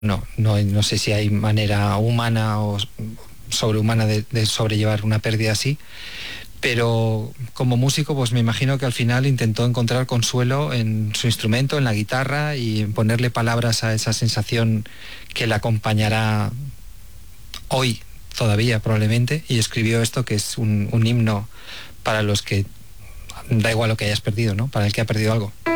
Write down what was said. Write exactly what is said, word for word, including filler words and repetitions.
no, no, no sé si hay manera humana o sobrehumana de, de sobrellevar una pérdida así, pero como músico pues me imagino que al final intentó encontrar consuelo en su instrumento, en la guitarra, y en ponerle palabras a esa sensación que le acompañará hoy todavía probablemente, y escribió esto que es un, un himno para los que da igual lo que hayas perdido, ¿no? Para el que ha perdido algo.